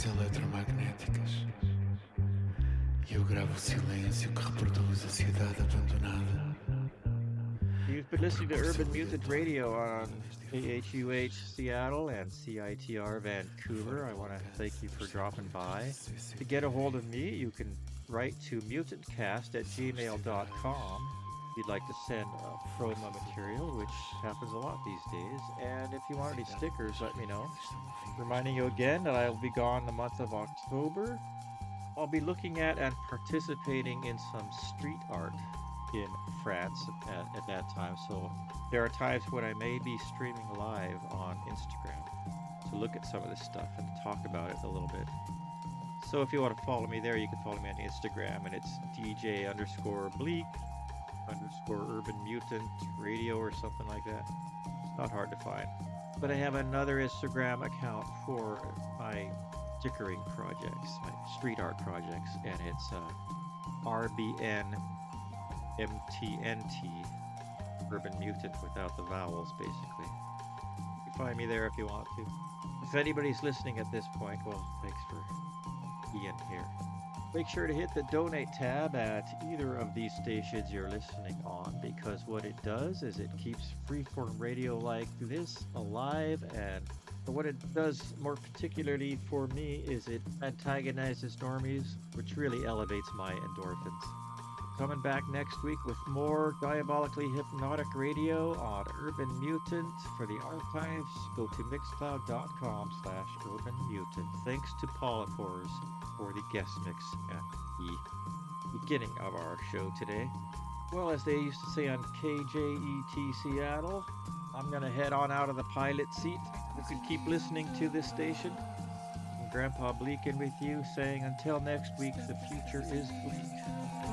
frequências eletromagnéticas. E eu gravo o silêncio que reproduz a cidade abandonada. You've been listening to Urban Mutant Radio on KHUH Seattle and CITR Vancouver. I want to thank you for dropping by. To get a hold of me, you can write to mutantcast@gmail.com if you'd like to send promo material, which happens a lot these days. And if you want any stickers, let me know. Reminding you again that I will be gone the month of October. I'll be looking at and participating in some street art in France at that time. So there are times when I may be streaming live on Instagram to look at some of this stuff and talk about it a little bit. So if you want to follow me there, you can follow me on Instagram, and it's DJ_Bleak_Urban Mutant Radio or something like that. It's not hard to find. But I have another Instagram account for my stickering projects, my street art projects, and it's RBNMTNT, Urban Mutant without the vowels, basically. You can find me there if you want to. If anybody's listening at this point, well, thanks for being here. Make sure to hit the donate tab at either of these stations you're listening on, because what it does is it keeps freeform radio like this alive, and what it does more particularly for me is it antagonizes normies, which really elevates my endorphins. Coming back next week with more diabolically hypnotic radio on Urban Mutant. For the archives, go to mixcloud.com/Urban Mutant. Thanks to Polypores for the guest mix at the beginning of our show today. Well, as they used to say on KJET Seattle, I'm going to head on out of the pilot seat. You can keep listening to this station. And Grandpa Bleak in with you, saying until next week, the future is bleak.